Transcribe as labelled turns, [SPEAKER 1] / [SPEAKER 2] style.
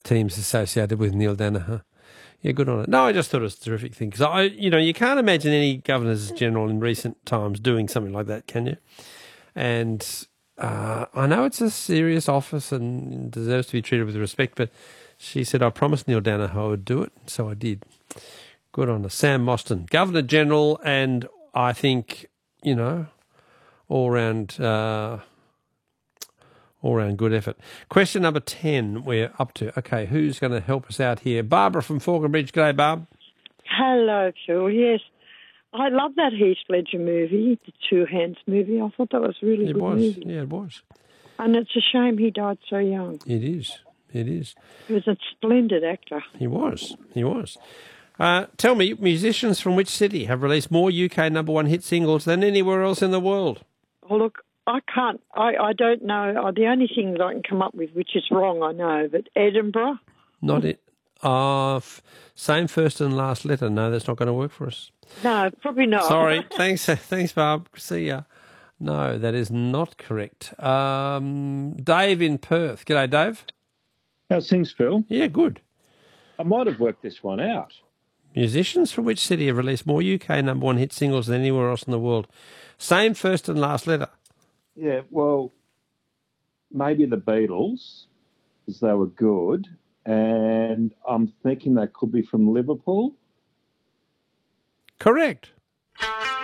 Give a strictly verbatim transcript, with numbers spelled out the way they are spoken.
[SPEAKER 1] teams associated with Neil Danaher. Yeah, good on it. No, I just thought it was a terrific thing because I, you know, you can't imagine any Governors General in recent times doing something like that, can you? And uh, I know it's a serious office and deserves to be treated with respect, but she said, I promised Neil Danaher I would do it, so I did. Good on her. Sam Mostyn, Governor General, and I think, you know, all round, uh, all round good effort. Question number ten, we're up to. Okay, who's going to help us out here? Barbara from Falcon Bridge. G'day, Barb.
[SPEAKER 2] Hello, Phil. Yes, I love that Heath Ledger movie, the Two Hands movie. I thought that was a really
[SPEAKER 1] it
[SPEAKER 2] good
[SPEAKER 1] was.
[SPEAKER 2] movie.
[SPEAKER 1] Yeah, it was.
[SPEAKER 2] And it's a shame he died so young.
[SPEAKER 1] It is. It is.
[SPEAKER 2] He was a splendid actor.
[SPEAKER 1] He was. He was. Uh, tell me, musicians from which city have released more U K number one hit singles than anywhere else in the world?
[SPEAKER 2] Oh, look, I can't, I, I don't know. Oh, the only thing that I can come up with, which is wrong, I know, but Edinburgh?
[SPEAKER 1] Not it. Uh, f- same first and last letter. No, that's not going to work for us.
[SPEAKER 2] No, probably not.
[SPEAKER 1] Sorry. Thanks, thanks, Barb. See ya. No, that is not correct. Um, Dave in Perth. G'day, Dave.
[SPEAKER 3] How's things, Phil?
[SPEAKER 1] Yeah, good.
[SPEAKER 3] I might have worked this one out.
[SPEAKER 1] Musicians from which city have released more U K number one hit singles than anywhere else in the world? Same first and last letter.
[SPEAKER 3] Yeah, well, maybe the Beatles, because they were good, and I'm thinking they could be from Liverpool.
[SPEAKER 1] Correct.